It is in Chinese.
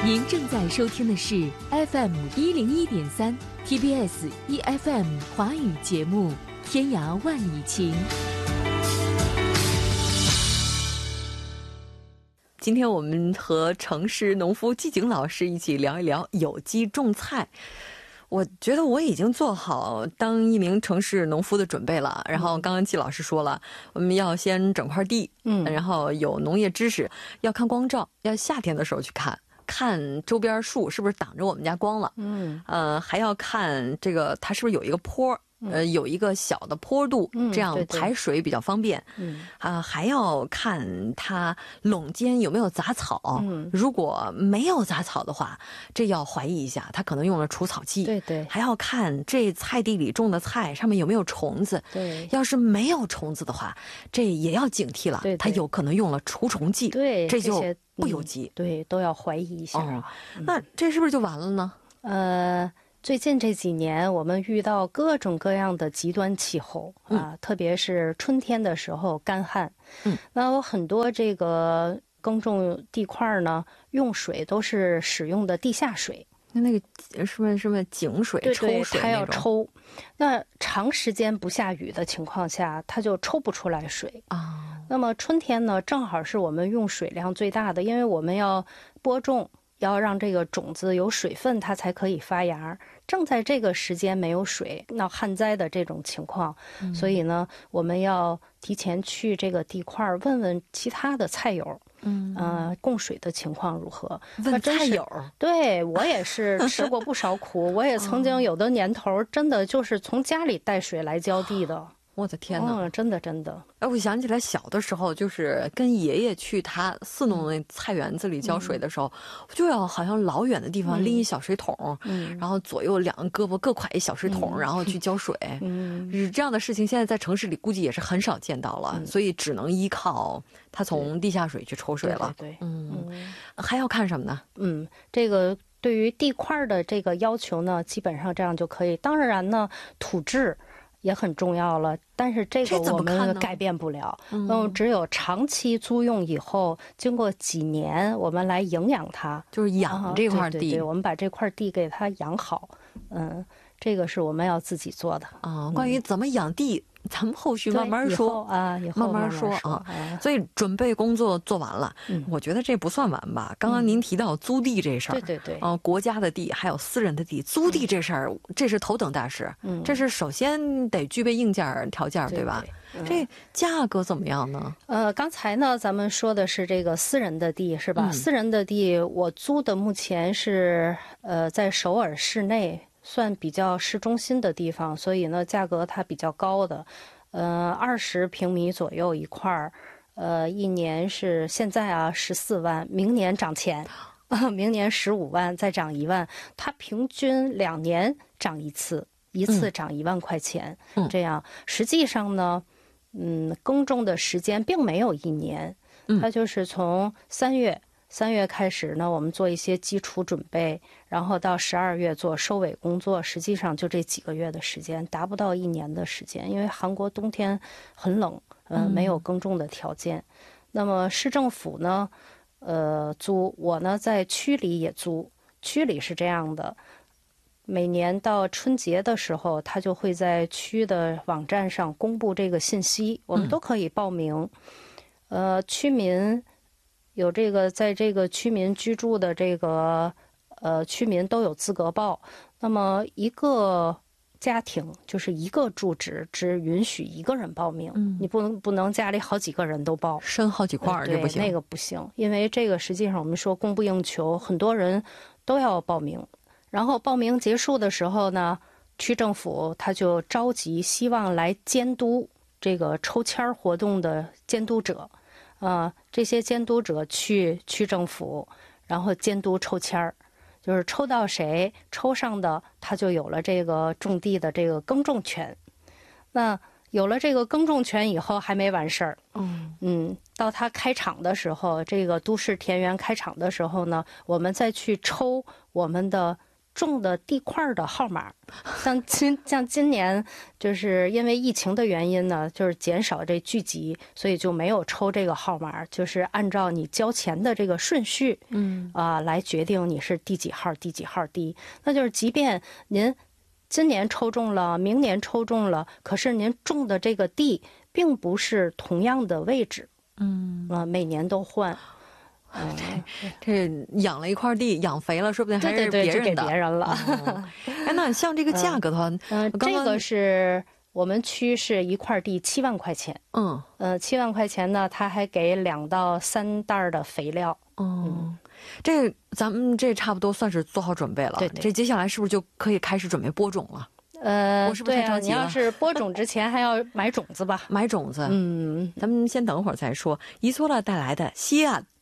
您正在收听的是 FM101.3 TBS EFM 华语节目《天涯万里情》。今天我们和城市农夫季景老师一起聊一聊有机种菜。我觉得我已经做好当一名城市农夫的准备了。然后刚刚季老师说了，我们要先整块地，然后有农业知识，要看光照，要夏天的时候去看周边树是不是挡着我们家光了，还要看这个它是不是有一个坡，有一个小的坡度，这样排水比较方便。还要看它垄间有没有杂草，如果没有杂草的话，这要怀疑一下，它可能用了除草剂。对对。还要看这菜地里种的菜上面有没有虫子。对。要是没有虫子的话，这也要警惕了，它有可能用了除虫剂。对，这就不有机。对，都要怀疑一下。那这是不是就完了呢？ 最近这几年我们遇到各种各样的极端气候啊，特别是春天的时候干旱。那有很多这个耕种地块呢，用水都是使用的地下水。 那个是不是井水？ 对对， 抽水它要抽。那长时间不下雨的情况下，它就抽不出来水啊。那么春天呢，正好是我们用水量最大的，因为我们要播种，要让这个种子有水分，它才可以发芽。正在这个时间没有水，闹旱灾的这种情况，所以呢，我们要提前去这个地块问问其他的菜友，供水的情况如何？ 问菜友？ 对，我也是吃过不少苦，我也曾经有的年头真的就是从家里带水来浇地的。 我的天哪！ 真的真的。 我想起来小的时候，就是跟爷爷去他四弄那菜园子里浇水的时候，就要好像老远的地方拎一小水桶，然后左右两个胳膊各挎一小水桶，然后去浇水。这样的事情现在在城市里估计也是很少见到了，所以只能依靠他从地下水去抽水了。 对， 还要看什么呢？ 这个对于地块的这个要求呢，基本上这样就可以。当然呢，土质也很重要了，但是这个我们改变不了。只有长期租用以后，经过几年，我们来营养它， 就是养这块地。 对，我们把这块地给它养好。这个是我们要自己做的啊。关于怎么养地，咱们后续慢慢说啊， 慢慢说啊。所以准备工作做完了，我觉得这不算完吧。刚刚您提到租地这事儿， 对， 国家的地还有私人的地，租地这事儿，这是头等大事。这是首先得具备硬件条件，对吧？这价格怎么样呢？ 刚才呢，咱们说的是这个私人的地，是吧？私人的地我租的目前是在首尔市内。算比较市中心的地方，所以呢，价格它比较高的，20平米左右一块儿，一年是现在14万，明年涨钱，明年15万，再涨1万，它平均2年涨一次涨1万块钱，这样实际上呢，耕种的时间并没有1年，它就是从3月开始呢，我们做一些基础准备，然后到12月做收尾工作，实际上就这几个月的时间，达不到1年的时间，因为韩国冬天很冷，没有耕种的条件。那么市政府呢，租，我呢在区里也租，区里是这样的，每年到春节的时候，他就会在区的网站上公布这个信息，我们都可以报名。区民有这个在这个区民居住的这个区民都有资格报。那么一个家庭就是一个住址只允许1个人报名，你不能家里好几个人都报， 生好几块这不行。 那个不行，因为这个实际上我们说供不应求，很多人都要报名。然后报名结束的时候呢，区政府他就召集希望来监督这个抽签活动的监督者。这些监督者去区政府，然后监督抽签儿，就是抽到谁抽上的，他就有了这个种地的这个耕种权。那有了这个耕种权以后还没完事儿，到他开场的时候，这个都市田园开场的时候呢，我们再去抽我们的种的地块的号码。像今年就是因为疫情的原因呢，就是减少这聚集，所以就没有抽这个号码，就是按照你交钱的这个顺序，来决定你是第几号第几号地。那就是即便您今年抽中了，明年抽中了，可是您种的这个地并不是同样的位置，每年都换。 这养了一块地，养肥了，说不定还是别人的。 对，就给别人了。 哎，那像这个价格的话， 这个是我们区是一块地7万块钱。7万块钱呢，他还给2到3袋的肥料。 这咱们这差不多算是做好准备了。 对， 这接下来是不是就可以开始准备播种了？我是不是太着急了？ 你要是播种之前还要买种子吧？ 买种子。咱们先等会儿再说。一错了带来的西亚